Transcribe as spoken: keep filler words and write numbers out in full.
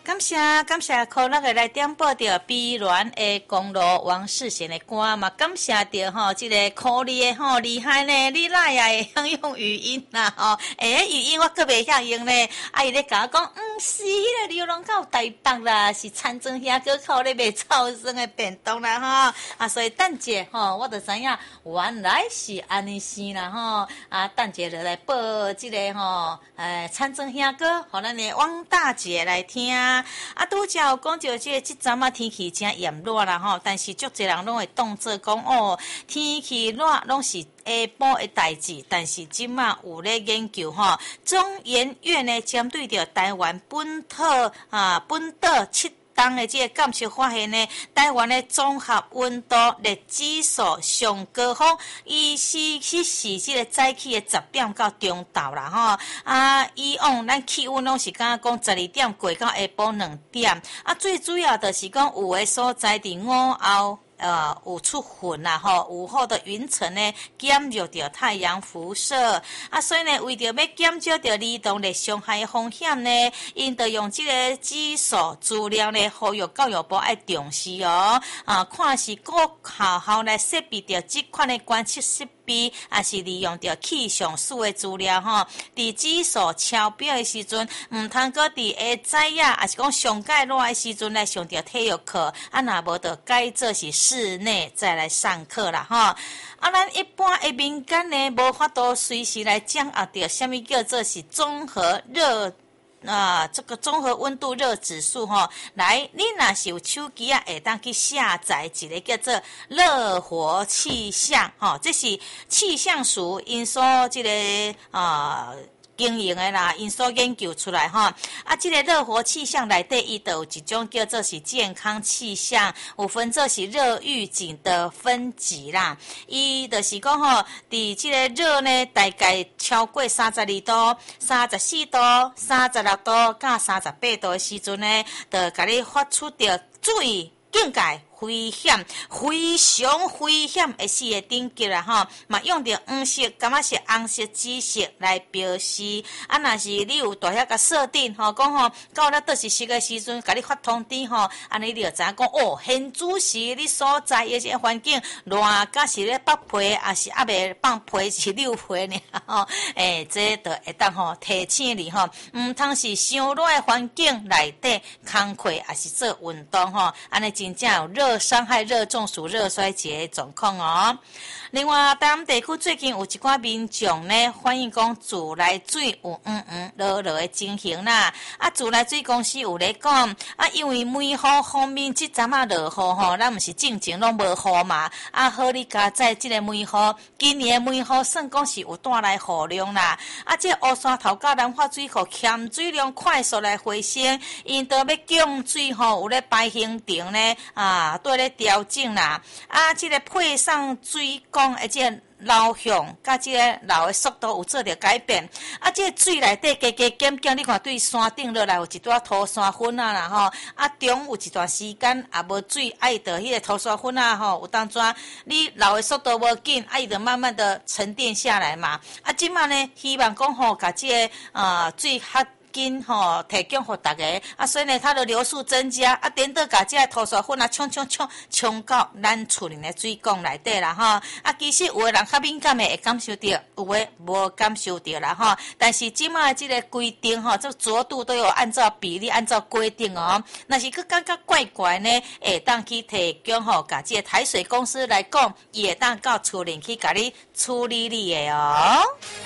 感谢感谢，可乐个来点播着碧鸾的公路王世贤的歌嘛，感谢着吼，这个可丽的吼厉害呢，你哪也会晓用语音啦吼？诶，语音我可袂晓用呢，啊伊咧甲我讲，毋是咧，流浪到台北啦，是田庄遐个口咧卖草生的便当啦吼，啊，所以等者吼，我就知影原来是安尼生啦吼，啊，等者就来报这个吼，诶，田庄遐个，互咱的汪大姐来听。啊，拄则有讲到这即阵啊天气真炎热啦吼，但是足侪人拢会当作讲哦，天气热拢是下晡的代志，但是即马有咧研究吼，中研院呢针对着台湾本土啊本岛七当的这个监测发现呢，台湾的综合温度热指数上高峰，伊是是是这个早起的十点到中昼啦吼。啊，以往咱气温拢是敢讲十二点过到下晡两点，啊，最主要就是讲有的所在伫午后。呃，有出云啦吼，午后的云层呢减弱着太阳辐射，啊，所以呢，为着要减少着儿童热伤害的风险呢，因着用这个指数资料呢，呼吁教育部爱重视哦，啊，看是各校校来设备着这款的观测设备，也是利用着气象署的资料吼，伫指数超标的时阵，毋通搁伫下早呀，也是讲上介热的时阵来上着体育课，啊，若无着改做是室内再来上课啦吼。啊，咱一般的民间呢，无法度随时来掌握着什么叫做是综合热。啊，这个综合温度热指数吼，来，你若是有手机啊，会当去下载一个叫做热活气象吼，这是气象署因所这个啊。经营的啦，因所研究出来哈，啊，这个热活气象内底伊都有一种叫做是健康气象，有分做是热预警的分级啦。伊就是讲吼，伫这个热呢，大概超过三十二度、三十四度、三十六度、甲三十八度的时阵呢，就甲你发出着注意警戒。危险，非常危险的四个等级啦吼，嘛用着黄色、感觉是红色、紫色来标示。啊，若是你有大遐个设定吼，讲吼到了倒是时个时阵，甲你发通知吼，安尼你就知影讲哦，现主是你所在的这个环境热，甲是咧北皮，还是还未放皮是六皮呢？吼，诶，这就会当吼提醒你吼，毋通是伤热的环境内底工课，还是做运动吼，安尼真正有热。热伤害、热中暑、热衰竭的状况哦。另外，台湾地区最近有一寡民众呢，反映讲自来水有嗯嗯落落的情形啦。啊，自来水公司有咧讲，啊，因为每户方面即阵啊落雨吼，咱毋是正经拢无雨嘛。啊，好你加在即个每户，今年的每户算讲是有带来雨量啦。啊，这乌山头甲南化水库欠水量快速来回升，因都要降水吼，有咧排行程呢啊。对咧调整啦，啊，这个配上水管的这个流向，甲这个流的速度有做着改变。啊，这个水内底加加减减，你看对山顶落来有一段土山粉啊啦吼，啊中有一段时间也无水，啊伊着迄个土山粉啊吼，有当抓你流的速度无紧，啊伊着慢慢的沉淀下来嘛。啊，即摆呢，希望讲吼，甲这个啊水较。紧吼提供给大家啊，所以呢，它的流速增加啊，点到甲这土砂粉啊，冲冲冲冲到咱厝里的水管内底啦吼。啊，其实有的人较敏感的会感受到，有的无感受到啦吼。但是即卖这个规定吼，这浊度都有按照比例按照规定哦。那是佮感觉怪怪呢，会当去提供吼，甲这台水公司来讲，也当到厝里去甲你处理你的哦。